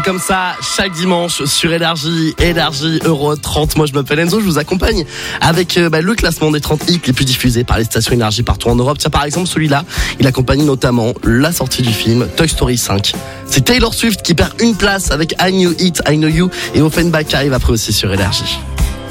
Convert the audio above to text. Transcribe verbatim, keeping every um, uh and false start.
C'est comme ça, chaque dimanche sur Énergie, Énergie Euro trente. Moi, je m'appelle Enzo, je vous accompagne avec euh, bah, le classement des trente hits les plus diffusés par les stations Énergie partout en Europe. Tiens, par exemple, celui-là, il accompagne notamment la sortie du film Toy Story cinq. C'est Taylor Swift qui perd une place avec I Knew It, I Know You, et Offenbach arrive après aussi sur Énergie.